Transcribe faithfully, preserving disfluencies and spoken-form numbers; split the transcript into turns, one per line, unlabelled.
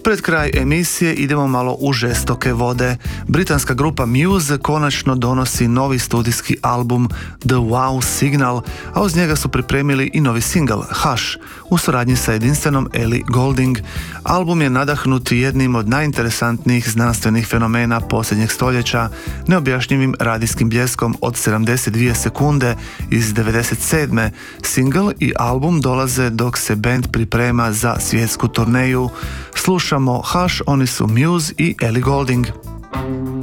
Pred kraj emisije idemo malo u žestoke vode. Britanska grupa Muse konačno donosi novi studijski album The Wow Signal, a uz njega su pripremili i novi singl Hush u suradnji sa jedinstvenom Ellie Goulding. Album je nadahnut jednim od najinteresantnijih znanstvenih fenomena posljednjeg stoljeća, neobjašnjivim radijskim bljeskom od sedamdeset dvije sekunde iz devedeset sedme. Singl i album dolaze dok se band priprema za svjetsku turneju. Slušamo Hush, oni su Muse i Ellie Goulding.